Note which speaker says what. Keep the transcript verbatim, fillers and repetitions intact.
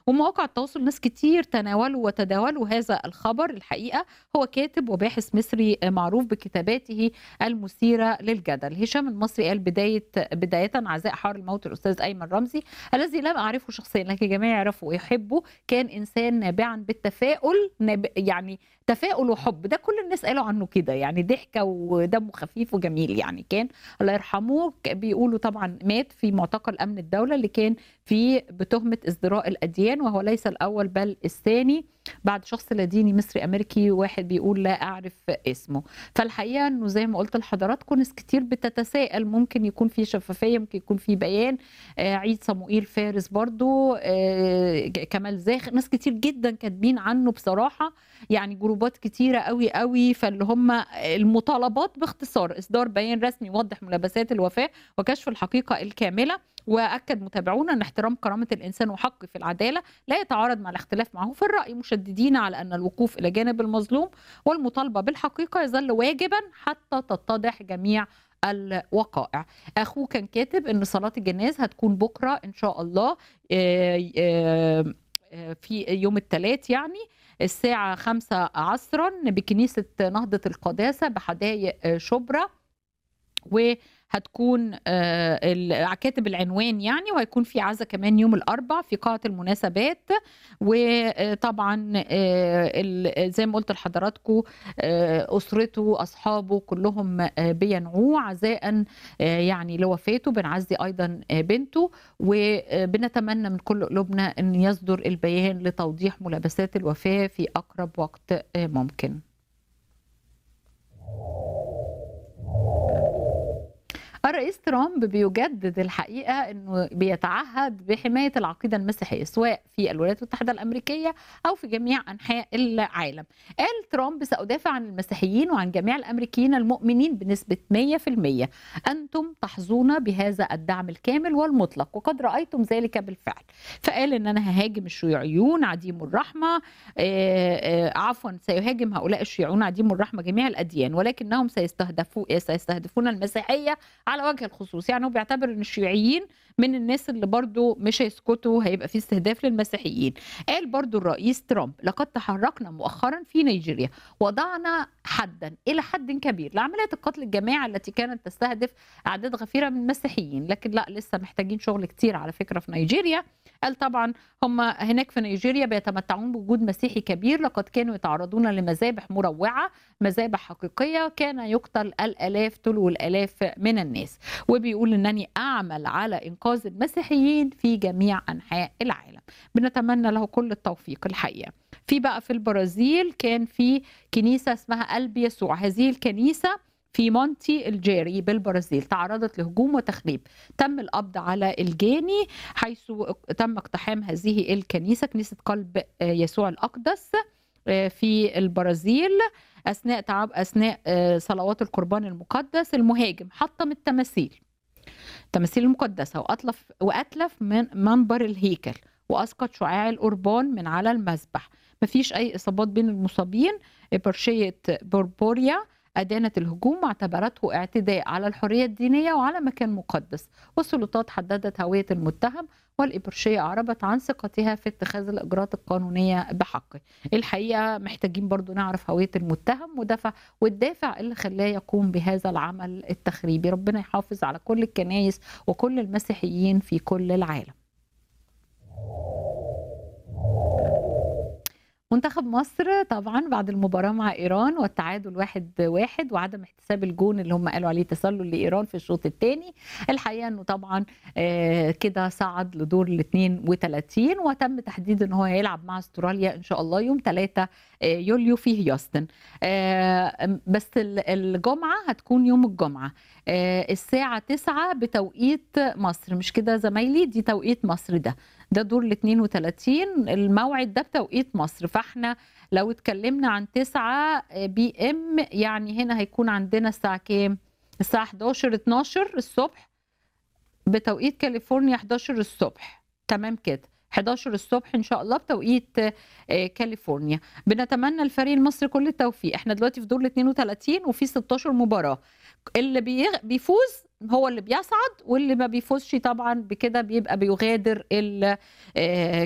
Speaker 1: ومواقع التواصل ناس كتير تناولوا وتداولوا هذا الخبر الحقيقة. هو كاتب وباحث مصري معروف بكتاباته المثيرة للجدل. هشام المصري قال بداية بداية عزاء حار الموت الأستاذ أيمن رمزي الذي لم أعرفه شخصيا لكن الجميع يعرفه ويحبه. كان إنسان نابعا بالتفاؤل، ناب... يعني تفاؤل وحب، ده كل الناس قالوا عنه كده، يعني ضحكة ودمه خفيف وجميل يعني كان. الله يرحمه. بيقولوا طبعا مات في معتقل أمن الدولة اللي كان فيه بتهمة ازدراء الأديان، وهو ليس الأول بل الثاني بعد شخص لاديني مصري أمريكي واحد بيقول لا أعرف اسمه. فالحقيقة أنه زي ما قلت لحضراتكم ناس كتير بتتساءل، ممكن يكون في شفافية، ممكن يكون في بيان. آه عيد صموئيل فارس برضو، آه كمال زاخر، ناس كتير جدا كاتبين عنه بصراحة، يعني جروبات كتيرة قوي قوي. فاللي هم المطالبات باختصار إصدار بيان رسمي يوضح ملابسات الوفاة وكشف الحقيقة الكاملة. وأكد متابعونا أن احترام كرامة الإنسان وحقه في العدالة لا يتعارض مع الاختلاف معه في الرأي، مشددين على أن الوقوف إلى جانب المظلوم والمطالبة بالحقيقة يظل واجبا حتى تتضح جميع الوقائع. أخوه كان كاتب أن صلاة الجناز هتكون بكرة إن شاء الله في يوم الثلاث، يعني الساعة خمسة عصرا بكنيسة نهضة القداسة بحدائق شبرا. وهتكون كاتب العنوان يعني، وهيكون في عزا كمان يوم الأربع في قاعة المناسبات. وطبعا زي ما قلت لحضراتكم أسرته أصحابه كلهم بينعوه عزاء يعني لوفاته. بنعزي أيضا بنته وبنتمنى من كل قلوبنا أن يصدر البيان لتوضيح ملابسات الوفاة في أقرب وقت ممكن. الرئيس ترامب بيجدد الحقيقة أنه بيتعهد بحماية العقيدة المسيحية سواء في الولايات المتحدة الأمريكية أو في جميع أنحاء العالم. قال ترامب سأدافع عن المسيحيين وعن جميع الأمريكيين المؤمنين بنسبة مية في المية. أنتم تحظون بهذا الدعم الكامل والمطلق وقد رأيتم ذلك بالفعل. فقال أن أنا ههاجم الشيوعيون عديم الرحمة، عفوا سيهاجم هؤلاء الشيوعيون عديم الرحمة جميع الأديان ولكنهم سيستهدفون سيستهدفون المسيحية على وجه الخصوص. يعني هو بيعتبر ان الشيوعيين من الناس اللي برضو مش هيسكتوا، هيبقى في استهداف للمسيحيين. قال برضو الرئيس ترامب لقد تحركنا مؤخرا في نيجيريا وضعنا حدا الى حد كبير لعمليات القتل الجماعي التي كانت تستهدف اعداد غفيره من المسيحيين، لكن لا لسه محتاجين شغل كتير على فكره في نيجيريا. قال طبعا هم هناك في نيجيريا بيتمتعون بوجود مسيحي كبير، لقد كانوا يتعرضون لمذابح مروعه، مذابح حقيقيه كان يقتل الالاف تلو الالاف من الناس. وبيقول انني اعمل على انقاذ المسيحيين في جميع انحاء العالم. بنتمنى له كل التوفيق الحقيقه. في بقى في البرازيل كان في كنيسه اسمها قلب يسوع. هذه الكنيسه في مونتي الجيري بالبرازيل تعرضت لهجوم وتخريب. تم القبض على الجاني حيث تم اقتحام هذه الكنيسه، كنيسه قلب يسوع الاقدس في البرازيل. اثناء تعب اثناء صلوات القربان المقدس المهاجم حطم التماثيل التماثيل المقدسه واتلف واتلف من منبر الهيكل واسقط شعاع القربان من على المذبح. مفيش اي اصابات بين المصابين. إبرشية بوربوريا أدانت الهجوم واعتبرته اعتداء على الحرية الدينية وعلى مكان مقدس، والسلطات حددت هوية المتهم والإبرشية أعربت عن ثقتها في اتخاذ الإجراءات القانونية بحقه. الحقيقة محتاجين برضو نعرف هوية المتهم ودفع والدافع اللي خلاه يقوم بهذا العمل التخريبي. ربنا يحافظ على كل الكنائس وكل المسيحيين في كل العالم. منتخب مصر طبعا بعد المباراة مع إيران والتعادل واحد واحد وعدم احتساب الجون اللي هم قالوا عليه تسلل لإيران في الشوط الثاني، الحقيقة أنه طبعا كده صعد لدور ال اثنين وثلاثين وتم تحديد أنه هو هيلعب مع استراليا إن شاء الله يوم ثلاثة يوليو في هيوستن. بس الجمعة هتكون يوم الجمعة الساعة تسعة بتوقيت مصر، مش كده زمايلي؟ دي توقيت مصر، ده ده دور ال اثنين وثلاثين الموعد ده بتوقيت مصر. فاحنا لو اتكلمنا عن تسعة بي ام يعني هنا هيكون عندنا الساعة كام؟ الساعة حداشر اتناشر الصبح بتوقيت كاليفورنيا، حداشر الصبح تمام كده، حداشر الصبح ان شاء الله بتوقيت كاليفورنيا. بنتمنى الفريق المصري كل التوفيق. احنا دلوقتي في دور ال اثنين وثلاثين وفي ستاشر مباراة، اللي بيفوز هو اللي بيصعد واللي ما بيفوزش طبعا بكده بيبقى بيغادر